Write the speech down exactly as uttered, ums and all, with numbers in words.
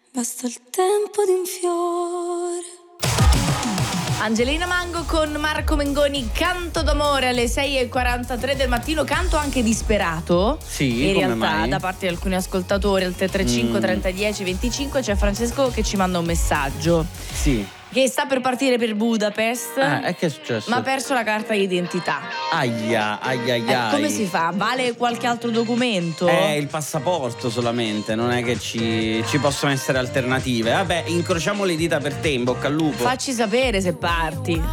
Basta il tempo di un fiore. Angelina Mango con Marco Mengoni, Canto d'amore alle sei e quarantatré del mattino, canto anche disperato. Sì, in come realtà mai? da parte di alcuni ascoltatori al tre tre cinque Mm. trenta dieci venticinque c'è Francesco che ci manda un messaggio Sì. che sta per partire per Budapest, Ah, e che è successo? ma ha perso la carta d'identità. Aia, aia, Eh, aia. come si fa? Vale qualche altro documento? Eh, il passaporto solamente, non è che ci, ci possono essere alternative. Vabbè, incrociamo le dita per te, in bocca al lupo. Facci sapere se parti.